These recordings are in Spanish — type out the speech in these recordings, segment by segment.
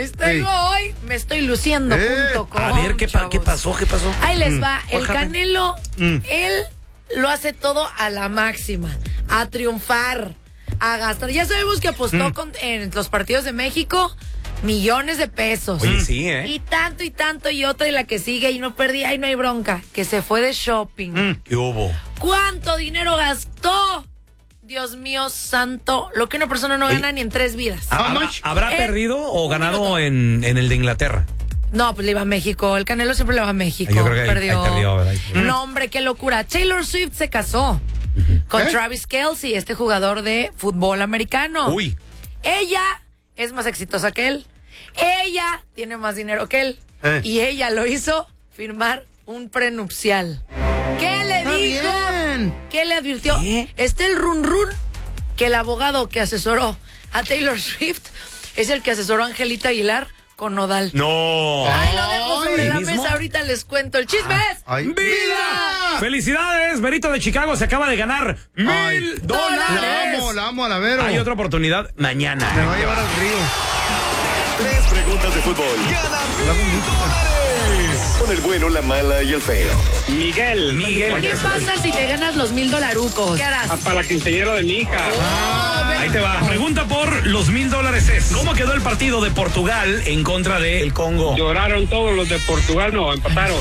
les traigo hoy, me estoy luciendo junto con. A ver, ¿qué pasó? Ahí les va. El Canelo, él lo hace todo a la máxima, a triunfar, a gastar. Ya sabemos que apostó en los partidos de México millones de pesos. Oye, sí, ¿eh? Y tanto, y otra, y la que sigue, y no perdí, ahí no hay bronca, que se fue de shopping. ¿Qué hubo? ¿Cuánto dinero gastó? Dios mío santo, lo que una persona no gana ni en 3 vidas. ¿Habrá perdido o ganado en el de Inglaterra? No, pues le iba a México. El Canelo siempre le va a México. Yo creo que perdió. ahí perdió, ¿verdad? No, hombre, qué locura. Taylor Swift se casó con Travis Kelce, este jugador de fútbol americano. Uy. Ella es más exitosa que él. Ella tiene más dinero que él. Y ella lo hizo firmar un prenupcial. ¿Qué le dijo? Bien. ¿Qué le advirtió? Está el run que el abogado que asesoró a Taylor Swift es el que asesoró a Angelita Aguilar con Nodal. No. Ahí lo dejo sobre la mesa, ahorita les cuento. El chisme es ¡Vida! ¡Felicidades! Berito de Chicago se acaba de ganar $1,000. La amo a la Vero. Hay otra oportunidad mañana. Me va a llevar al río. 3 preguntas de fútbol. Gana $1,000. Con el bueno, la mala y el feo. Miguel. ¿Qué pasa si te ganas los $1,000? ¿Qué harás? Para la quinceañera de mi hija. Ahí te va. Pregunta por los $1,000 es: ¿cómo quedó el partido de Portugal en contra de el Congo? Lloraron todos los de Portugal, no, empataron.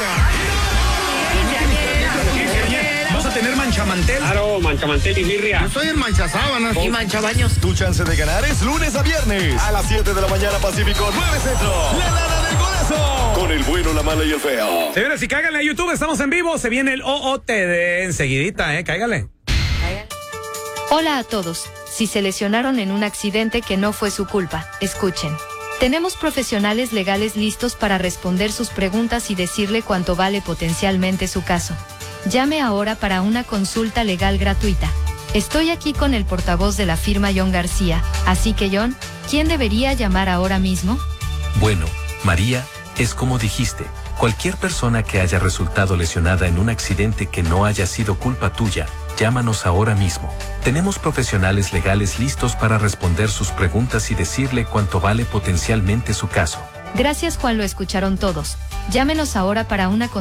¿Vas a tener manchamantel? Claro, manchamantel y birria. Yo soy el manchasábanas. Y manchabaños. Tu chance de ganar es lunes a viernes a las 7 de la mañana Pacífico, 9 Centro. La lana del golazo. Con el bueno, la mala y el feo. Señores, y cáiganle a YouTube, estamos en vivo. Se viene el OOTD enseguidita, cáiganle. Hola a todos. Si se lesionaron en un accidente que no fue su culpa, escuchen. Tenemos profesionales legales listos para responder sus preguntas y decirle cuánto vale potencialmente su caso. Llame ahora para una consulta legal gratuita. Estoy aquí con el portavoz de la firma John García, así que John, ¿quién debería llamar ahora mismo? Bueno, María, es como dijiste, cualquier persona que haya resultado lesionada en un accidente que no haya sido culpa tuya, llámanos ahora mismo. Tenemos profesionales legales listos para responder sus preguntas y decirle cuánto vale potencialmente su caso. Gracias, Juan, lo escucharon todos. Llámenos ahora para una